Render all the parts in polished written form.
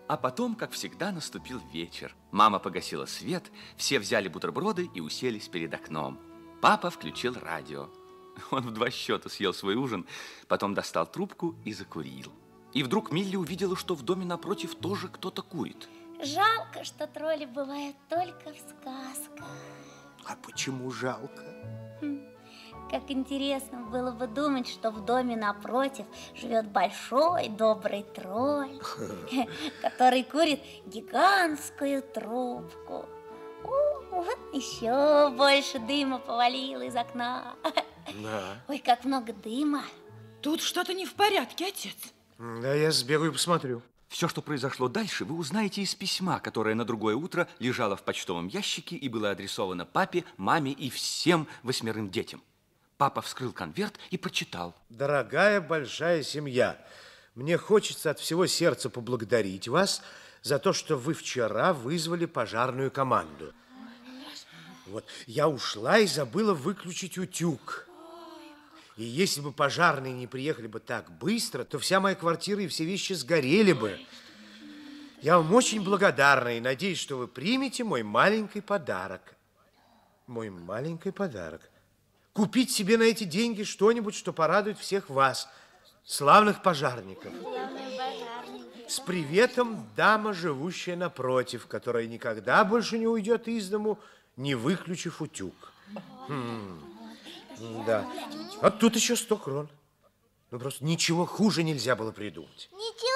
А потом, как всегда, наступил вечер. Мама погасила свет, все взяли бутерброды и уселись перед окном. Папа включил радио. Он в 2 счета съел свой ужин, потом достал трубку и закурил. И вдруг Милли увидела, что в доме напротив тоже кто-то курит. Жалко, что тролли бывают только в сказках. А почему жалко? Как интересно было бы думать, что в доме напротив живет большой добрый тролль, который курит гигантскую трубку. Вот еще больше дыма повалило из окна. Да. Ой, как много дыма. Тут что-то не в порядке, отец. Да, я сбегаю и посмотрю. Все, что произошло дальше, вы узнаете из письма, которое на другое утро лежало в почтовом ящике и было адресовано папе, маме и всем 8 детям. Папа вскрыл конверт и прочитал. Дорогая большая семья, мне хочется от всего сердца поблагодарить вас за то, что вы вчера вызвали пожарную команду. Вот, я ушла и забыла выключить утюг. И если бы пожарные не приехали бы так быстро, то вся моя квартира и все вещи сгорели бы. Я вам очень благодарна и надеюсь, что вы примете мой маленький подарок. Мой маленький подарок. Купить себе на эти деньги что-нибудь, что порадует всех вас, славных пожарников. С приветом, дама, живущая напротив, которая никогда больше не уйдет из дому, не выключив утюг. Да. А тут еще 100 крон. Ну, просто ничего хуже нельзя было придумать.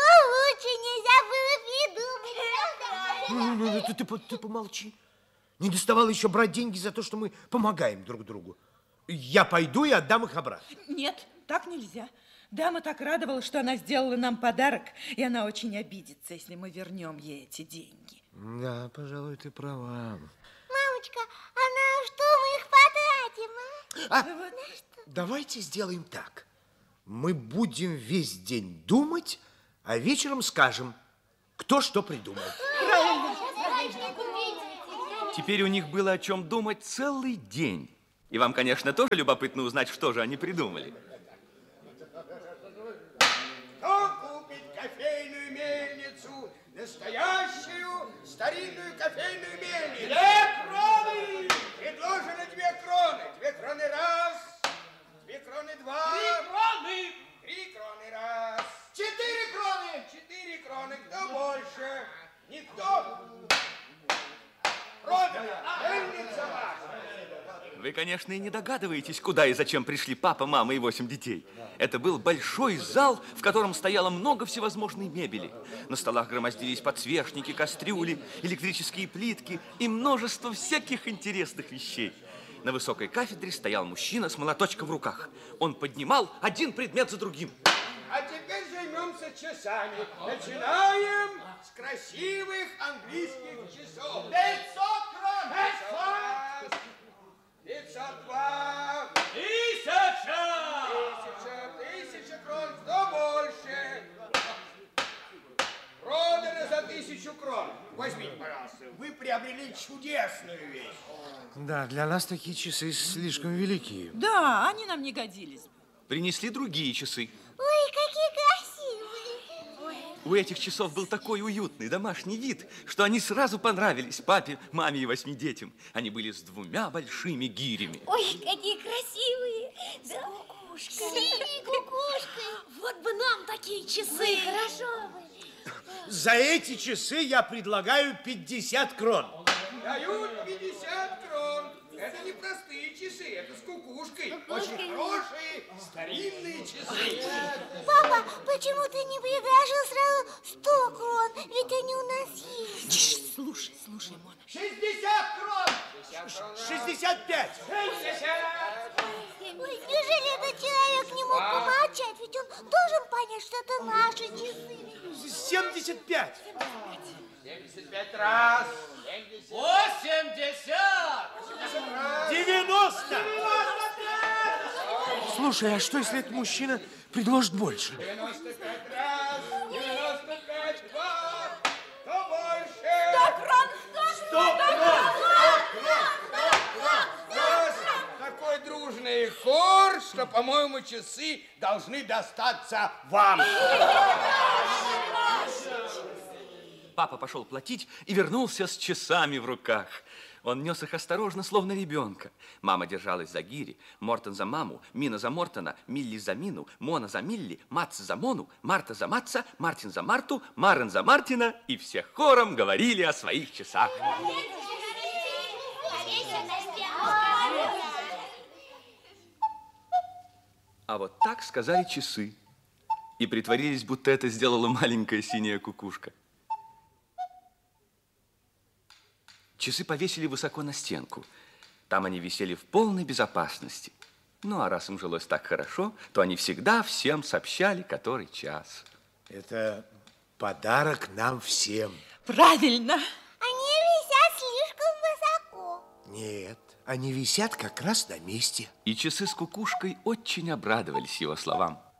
Ничего лучше нельзя было придумать. Ты помолчи. Не доставало еще брать деньги за то, что мы помогаем друг другу. Я пойду и отдам их обратно. Нет, так нельзя. Дама так радовалась, что она сделала нам подарок, и она очень обидится, если мы вернем ей эти деньги. Да, пожалуй, ты права. Мамочка, а на что мы их потратим? Давайте сделаем так. Мы будем весь день думать, а вечером скажем, кто что придумал. Теперь у них было о чем думать целый день. И вам, конечно, тоже любопытно узнать, что же они придумали. Кто купит кофейную мельницу, настоящую старинную кофейную мельницу? 2 кроны! Предложено 2 кроны. 2 кроны раз, 2 кроны два. 3 кроны! 3 кроны раз. 4 кроны! 4 кроны. Кто больше? Никто. Продано. Мельница ваша. Вы, конечно, и не догадываетесь, куда и зачем пришли папа, мама и 8 детей. Это был большой зал, в котором стояло много всевозможной мебели. На столах громоздились подсвечники, кастрюли, электрические плитки и множество всяких интересных вещей. На высокой кафедре стоял мужчина с молоточком в руках. Он поднимал один предмет за другим. А теперь займемся часами. Начинаем с красивых английских часов. 500 крон! 500! 502! 1000! 1000 крон! Кто больше? Продано за 1000 крон. Возьмите, пожалуйста. Вы приобрели чудесную вещь. Да, для нас такие часы слишком велики. Да, они нам не годились бы. Принесли другие часы. Ой, какие красивые. У этих часов был такой уютный домашний вид, что они сразу понравились папе, маме и 8 детям. Они были с 2 большими гирями. Ой, какие красивые. С кукушкой. Синей кукушкой. Вот бы нам такие часы. Ой, хорошо бы. За эти часы я предлагаю 50 крон. Дают 50 крон. Это не простые часы, это с кукушкой. Очень хорошие, старинные часы. Папа, почему ты не предложил сразу 100 крон? Ведь они у нас есть. Слушай, Мона. 60 крон. 65. 60. Ой, неужели этот человек не мог помолчать? Ведь он должен понять, что это наши часы. 75. 75 раз. 80. 90. Слушай, а что, если этот мужчина предложит больше? 95 раз. 95 два. Кто больше? 100 крон! 100 крон. Такой дружный хор, что, по-моему, часы должны достаться вам. Папа пошел платить и вернулся с часами в руках. Он нес их осторожно, словно ребенка. Мама держалась за гири, Мортон за маму, Мина за Мортона, Милли за Мину, Мона за Милли, Мац за Мону, Марта за Матца, Мартин за Марту, Марен за Мартина, и все хором говорили о своих часах. А вот так сказали часы и притворились, будто это сделала маленькая синяя кукушка. Часы повесили высоко на стенку. Там они висели в полной безопасности. Ну, а раз им жилось так хорошо, то они всегда всем сообщали, который час. Это подарок нам всем. Правильно. Они висят слишком высоко. Нет, они висят как раз на месте. И часы с кукушкой очень обрадовались его словам.